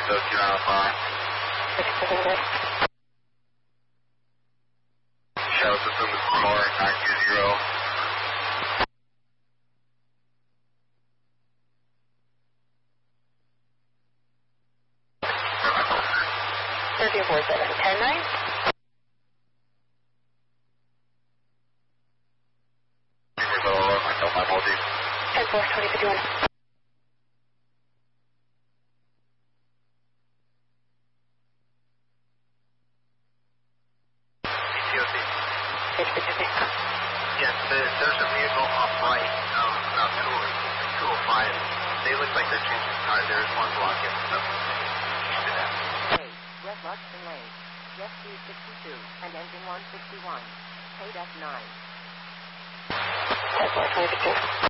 Shadow system is core 920. 1347, 10-9. Myself, I'm holding. 10-4, 2051. COC. Yes, there's a vehicle off right, about 205. They look like they're changing cars. There's one blocking stuff. Red Luxton Lane, Jet 262, and engine 161, paid F9. 10-4, 2052.